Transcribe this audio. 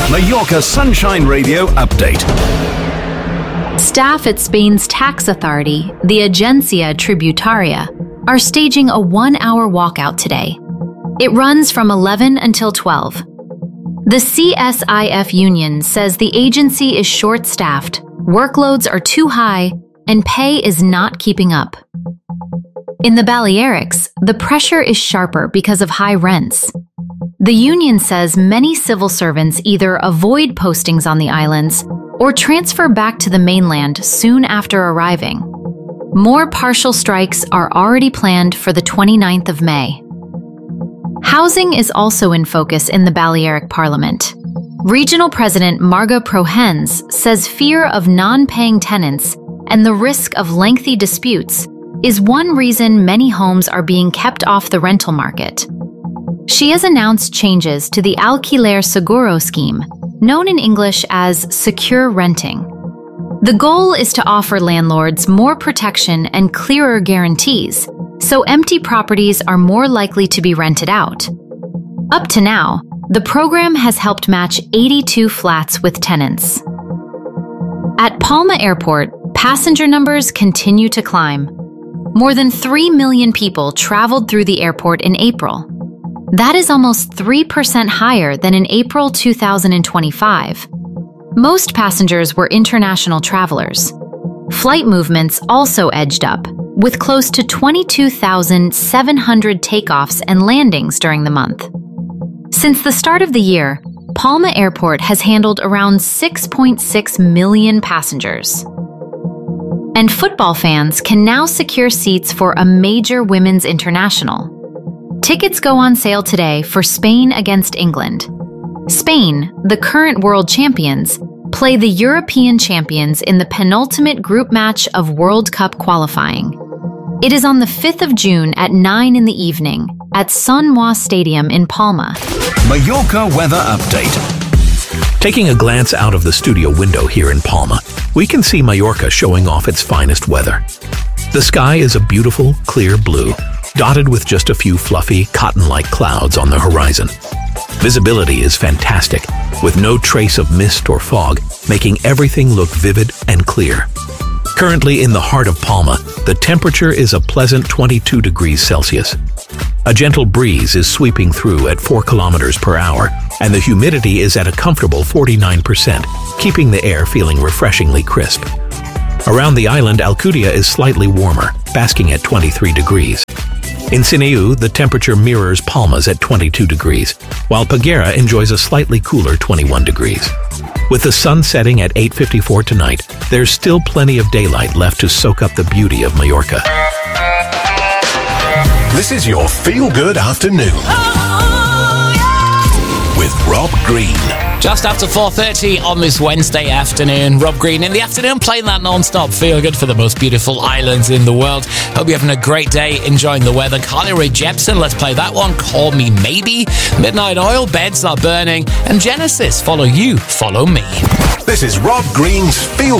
Mallorca Sunshine Radio update. Staff at Spain's tax authority, the Agencia Tributaria, are staging a 1-hour walkout today. It runs from 11 until 12. The CSIF union says the agency is short-staffed, workloads are too high, and pay is not keeping up. In the Balearics, the pressure is sharper because of high rents. The union says many civil servants either avoid postings on the islands or transfer back to the mainland soon after arriving. More partial strikes are already planned for the 29th of May. Housing is also in focus in the Balearic Parliament. Regional President Marga Prohens says fear of non-paying tenants and the risk of lengthy disputes is one reason many homes are being kept off the rental market. She has announced changes to the Alquiler Seguro scheme, known in English as secure renting. The goal is to offer landlords more protection and clearer guarantees, so empty properties are more likely to be rented out. Up to now, the program has helped match 82 flats with tenants. At Palma Airport, passenger numbers continue to climb. More than 3 million people traveled through the airport in April. That is almost 3% higher than in April 2025. Most passengers were international travelers. Flight movements also edged up, with close to 22,700 takeoffs and landings during the month. Since the start of the year, Palma Airport has handled around 6.6 million passengers. And football fans can now secure seats for a major women's international. Tickets go on sale today for Spain against England. Spain, the current world champions, play the European champions in the penultimate group match of World Cup qualifying. It is on the 5th of June at 9 in the evening at Sun Moi Stadium in Palma. Mallorca weather update. Taking a glance out of the studio window here in Palma, we can see Mallorca showing off its finest weather. The sky is a beautiful, clear blue, dotted with just a few fluffy, cotton-like clouds on the horizon. Visibility is fantastic, with no trace of mist or fog, making everything look vivid and clear. Currently in the heart of Palma, the temperature is a pleasant 22 degrees Celsius. A gentle breeze is sweeping through at 4 kilometers per hour, and the humidity is at a comfortable 49%, keeping the air feeling refreshingly crisp. Around the island, Alcudia is slightly warmer, basking at 23 degrees. In Sineu, the temperature mirrors Palma's at 22 degrees, while Peguera enjoys a slightly cooler 21 degrees. With the sun setting at 8:54 tonight, there's still plenty of daylight left to soak up the beauty of Mallorca. This is your feel-good afternoon. With Rob Green. Just after 4:30 on this Wednesday afternoon, Rob Green in the afternoon playing that non-stop feel-good for the most beautiful islands in the world. Hope you're having a great day, enjoying the weather. Carly Rae Jepsen, let's play that one. Call Me Maybe. Midnight Oil, Beds Are Burning. And Genesis, Follow You, Follow Me. This is Rob Green's Feel